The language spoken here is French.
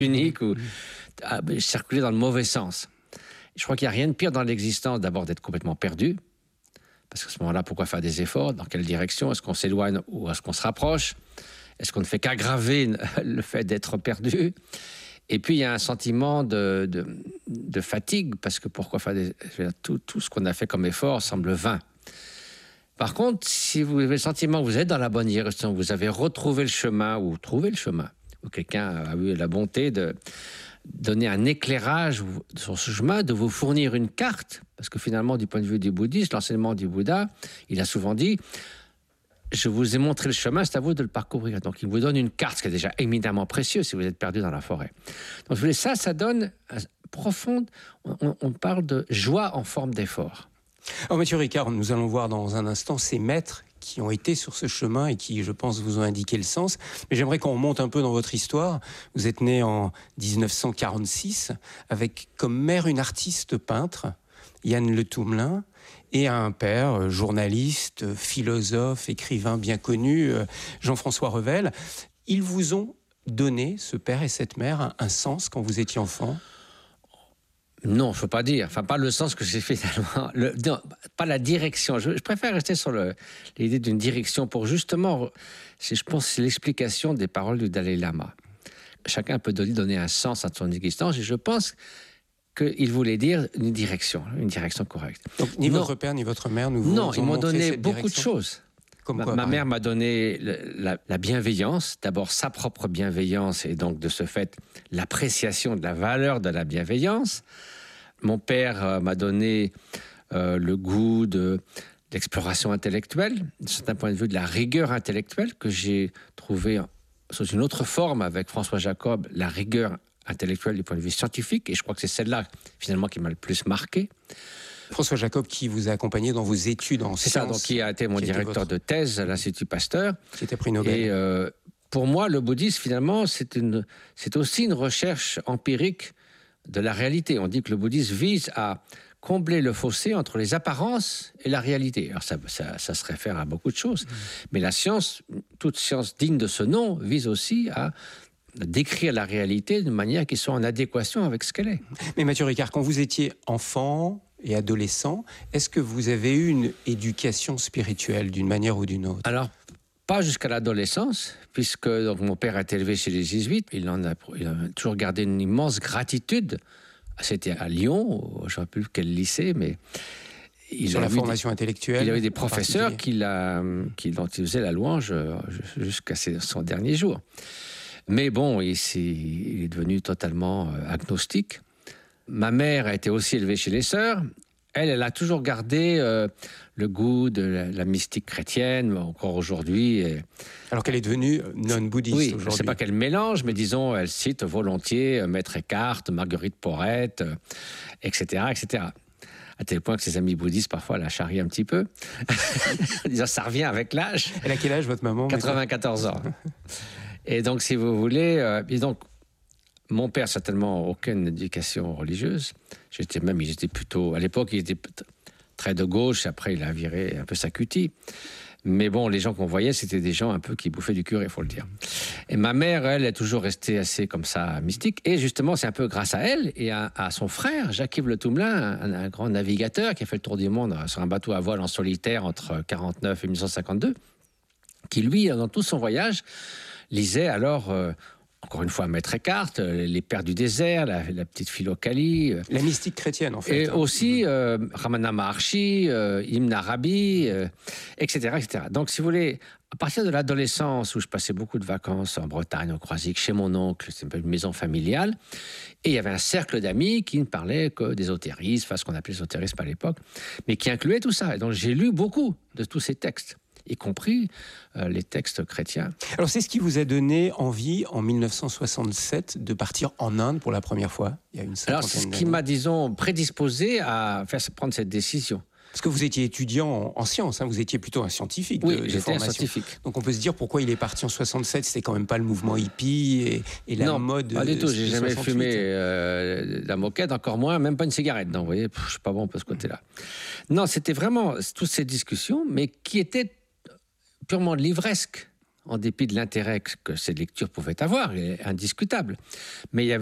unique ou circuler dans le mauvais sens. Je crois qu'il n'y a rien de pire dans l'existence, d'abord d'être complètement perdu, parce qu'à ce moment-là, pourquoi faire des efforts? Dans quelle direction? Est-ce qu'on s'éloigne ou est-ce qu'on se rapproche? Est-ce qu'on ne fait qu'aggraver le fait d'être perdu? Et puis, il y a un sentiment de fatigue, parce que pourquoi faire tout ce qu'on a fait comme effort semble vain. Par contre, si vous avez le sentiment que vous êtes dans la bonne direction, vous avez retrouvé le chemin, ou trouvé le chemin, ou quelqu'un a eu la bonté de donner un éclairage sur ce chemin, de vous fournir une carte, parce que finalement, du point de vue du bouddhisme, l'enseignement du Bouddha, il a souvent dit « Je vous ai montré le chemin, c'est à vous de le parcourir ». Donc, il vous donne une carte, ce qui est déjà éminemment précieux si vous êtes perdu dans la forêt. Donc, ça donne profonde. On parle de joie en forme d'effort. Alors, Mathieu Ricard, nous allons voir dans un instant ces maîtres qui ont été sur ce chemin et qui, je pense, vous ont indiqué le sens. Mais j'aimerais qu'on remonte un peu dans votre histoire. Vous êtes né en 1946 avec comme mère une artiste peintre, Yann Le Toumelin, et un père, journaliste, philosophe, écrivain bien connu, Jean-François Revel. Ils vous ont donné, ce père et cette mère, un sens quand vous étiez enfant ? Non, je ne peux pas dire. Enfin, pas le sens que j'ai fait finalement. Non, pas la direction. Je préfère rester sur l'idée d'une direction pour justement, je pense, c'est l'explication des paroles du Dalai Lama. Chacun peut donner un sens à son existence et je pense qu'il voulait dire une direction correcte. Donc, ni votre père ni votre mère nous Non, ont ils m'ont donné cette beaucoup de direction. choses. Comme quoi, ma mère m'a donné la bienveillance, d'abord sa propre bienveillance et donc de ce fait l'appréciation de la valeur de la bienveillance. Mon père m'a donné le goût de l'exploration intellectuelle, d'un point de vue de la rigueur intellectuelle que j'ai trouvé sous une autre forme avec François Jacob, la rigueur intellectuelle du point de vue scientifique, et je crois que c'est celle-là finalement qui m'a le plus marqué. François Jacob qui vous a accompagné dans vos études en sciences. C'est ça, donc qui a été mon directeur de thèse à l'Institut Pasteur. Qui était prix Nobel. Et pour moi, le bouddhisme, finalement, c'est aussi une recherche empirique de la réalité. On dit que le bouddhisme vise à combler le fossé entre les apparences et la réalité. Alors ça se réfère à beaucoup de choses. Mais la science, toute science digne de ce nom, vise aussi à décrire la réalité d'une manière qui soit en adéquation avec ce qu'elle est. Mais Mathieu Ricard, quand vous étiez enfant et adolescent, est-ce que vous avez eu une éducation spirituelle d'une manière ou d'une autre? Alors, pas jusqu'à l'adolescence, puisque donc, mon père a été élevé chez les jésuites. Il a toujours gardé une immense gratitude. C'était à Lyon, je ne sais plus quel lycée, mais... Sur la formation intellectuelle. Il avait des professeurs dont il faisait la louange jusqu'à son dernier jour. Mais bon, il est devenu totalement agnostique. Ma mère a été aussi élevée chez les sœurs. Elle a toujours gardé le goût de la mystique chrétienne, encore aujourd'hui. Alors qu'elle est devenue non-bouddhiste aujourd'hui. Je ne sais pas quel mélange, mais disons, elle cite volontiers Maître Eckhart, Marguerite Porrette, etc., etc. À tel point que ses amis bouddhistes, parfois, la charrient un petit peu. En disant, ça revient avec l'âge. Elle a quel âge, votre maman? 94 ans. Et donc, si vous voulez... et donc, mon père, certainement, aucune éducation religieuse. Il était plutôt... À l'époque, il était très de gauche. Après, il a viré un peu sa cutie. Mais bon, les gens qu'on voyait, c'était des gens un peu qui bouffaient du curé, il faut le dire. Et ma mère, elle, est toujours restée assez comme ça, mystique. Et justement, c'est un peu grâce à elle et à son frère, Jacques-Yves Le Toumelin, un grand navigateur qui a fait le tour du monde sur un bateau à voile en solitaire entre 1949 et 1952, qui, lui, dans tout son voyage, lisait alors... encore une fois, Maître Eckhart, les Pères du désert, la petite Philokalie. La mystique chrétienne, en fait. Et aussi Ramana Maharshi, Ibn Arabi, etc., etc. Donc, si vous voulez, à partir de l'adolescence, où je passais beaucoup de vacances en Bretagne, au Croisic, chez mon oncle, c'est une maison familiale, et il y avait un cercle d'amis qui ne parlaient que d'ésotérisme, enfin ce qu'on appelait l'ésotérisme à l'époque, mais qui incluait tout ça. Et donc, j'ai lu beaucoup de tous ces textes, y compris les textes chrétiens. Alors c'est ce qui vous a donné envie en 1967 de partir en Inde pour la première fois, il y a une cinquantaine d'années. Alors c'est ce qui m'a, disons, prédisposé à prendre cette décision. Parce que vous étiez étudiant en sciences, hein, vous étiez plutôt un scientifique de formation. Oui, j'étais un scientifique. Donc on peut se dire pourquoi il est parti en 67, c'était quand même pas le mouvement hippie et la mode... Non, pas du tout, j'ai jamais fumé la moquette, encore moins, même pas une cigarette. Non, vous voyez, je suis pas bon de ce côté-là. Non, c'était vraiment toutes ces discussions, mais qui étaient purement livresques. en dépit de l'intérêt que ces lectures pouvaient avoir, indiscutable. Mais il y avait